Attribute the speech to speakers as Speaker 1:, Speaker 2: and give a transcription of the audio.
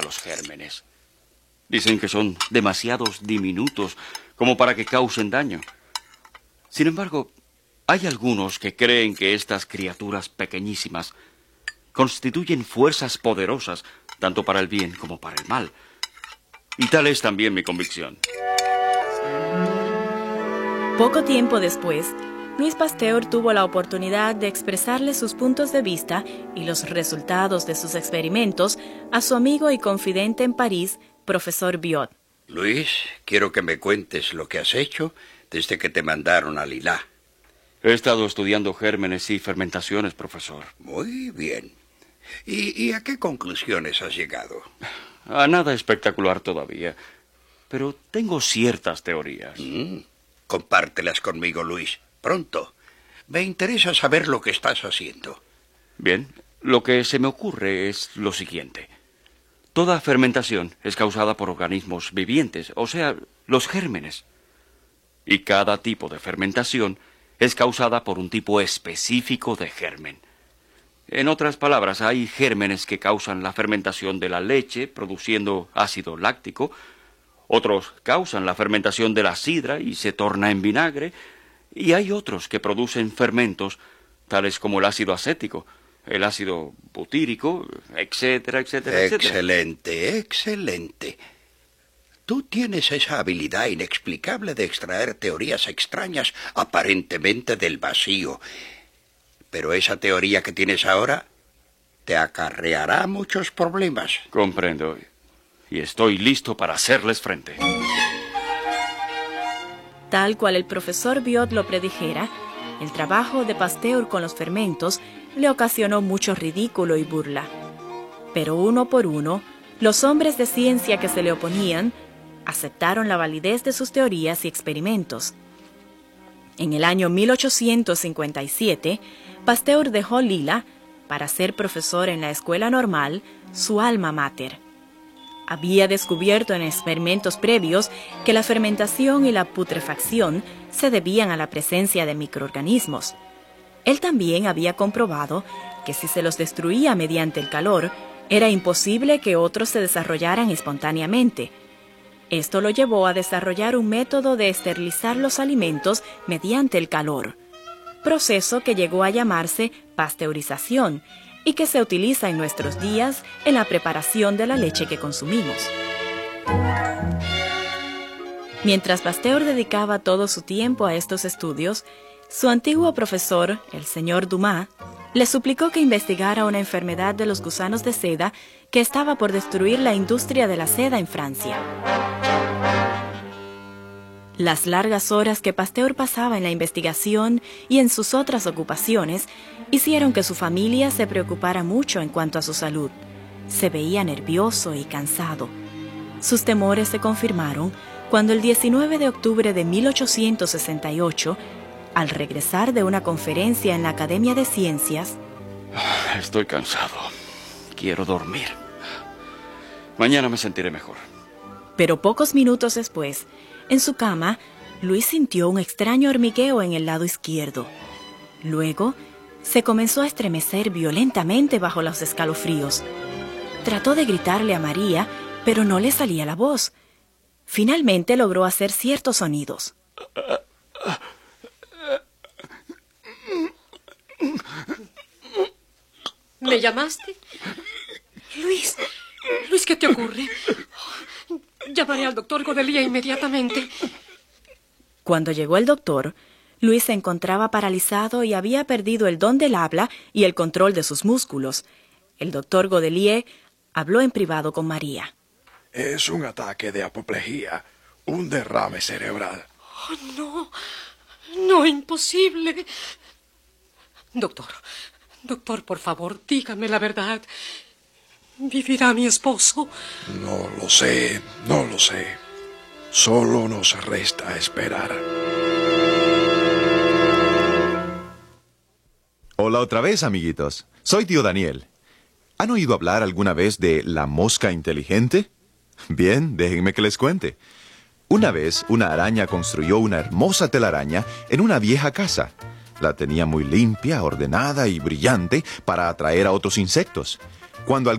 Speaker 1: los gérmenes. Dicen que son demasiados diminutos como para que causen daño. Sin embargo, hay algunos que creen que estas criaturas pequeñísimas constituyen fuerzas poderosas, tanto para el bien como para el mal. Y tal es también mi convicción.
Speaker 2: Poco tiempo después, Louis Pasteur tuvo la oportunidad de expresarle sus puntos de vista y los resultados de sus experimentos a su amigo y confidente en París, profesor Biot.
Speaker 3: Luis, quiero que me cuentes lo que has hecho desde que te mandaron a Lila.
Speaker 1: He estado estudiando gérmenes y fermentaciones, profesor.
Speaker 3: Muy bien. ¿Y a qué conclusiones has llegado?
Speaker 1: A nada espectacular todavía, pero tengo ciertas teorías.
Speaker 3: Compártelas conmigo, Luis. Pronto. Me interesa saber lo que estás haciendo.
Speaker 1: Bien, lo que se me ocurre es lo siguiente. Toda fermentación es causada por organismos vivientes, o sea, los gérmenes. Y cada tipo de fermentación es causada por un tipo específico de germen. En otras palabras, hay gérmenes que causan la fermentación de la leche, produciendo ácido láctico. Otros causan la fermentación de la sidra y se torna en vinagre. Y hay otros que producen fermentos, tales como el ácido acético, el ácido butírico, etcétera, etcétera, etcétera.
Speaker 3: Excelente, excelente. Tú tienes esa habilidad inexplicable de extraer teorías extrañas aparentemente del vacío. Pero esa teoría que tienes ahora te acarreará muchos problemas.
Speaker 1: Comprendo. Y estoy listo para hacerles frente.
Speaker 2: Tal cual el profesor Biot lo predijera, el trabajo de Pasteur con los fermentos le ocasionó mucho ridículo y burla. Pero uno por uno, los hombres de ciencia que se le oponían aceptaron la validez de sus teorías y experimentos. En el año 1857, Pasteur dejó Lila para ser profesor en la escuela normal, su alma mater. Había descubierto en experimentos previos que la fermentación y la putrefacción se debían a la presencia de microorganismos. Él también había comprobado que si se los destruía mediante el calor, era imposible que otros se desarrollaran espontáneamente. Esto lo llevó a desarrollar un método de esterilizar los alimentos mediante el calor, proceso que llegó a llamarse pasteurización y que se utiliza en nuestros días en la preparación de la leche que consumimos. Mientras Pasteur dedicaba todo su tiempo a estos estudios, su antiguo profesor, el señor Dumas, le suplicó que investigara una enfermedad de los gusanos de seda que estaba por destruir la industria de la seda en Francia. Las largas horas que Pasteur pasaba en la investigación y en sus otras ocupaciones hicieron que su familia se preocupara mucho en cuanto a su salud. Se veía nervioso y cansado. Sus temores se confirmaron cuando el 19 de octubre de 1868, al regresar de una conferencia en la Academia de Ciencias...
Speaker 1: Estoy cansado. Quiero dormir. Mañana me sentiré mejor.
Speaker 2: Pero pocos minutos después, en su cama, Luis sintió un extraño hormigueo en el lado izquierdo. Luego, se comenzó a estremecer violentamente bajo los escalofríos. Trató de gritarle a María, pero no le salía la voz. Finalmente logró hacer ciertos sonidos.
Speaker 4: ¿Me llamaste? Luis, ¿qué te ocurre? Llamaré al doctor Godelier inmediatamente.
Speaker 2: Cuando llegó el doctor, Luis se encontraba paralizado y había perdido el don del habla y el control de sus músculos. El doctor Godelier habló en privado con María.
Speaker 5: Es un ataque de apoplejía, un derrame cerebral.
Speaker 4: Oh, no, imposible. Doctor, por favor, dígame la verdad. ¿Vivirá mi esposo?
Speaker 5: No lo sé. Solo nos resta esperar.
Speaker 6: Hola otra vez, amiguitos. Soy tío Daniel. ¿Han oído hablar alguna vez de la mosca inteligente? Bien, déjenme que les cuente. Una vez, una araña construyó una hermosa telaraña en una vieja casa. La tenía muy limpia, ordenada y brillante para atraer a otros insectos. Cuando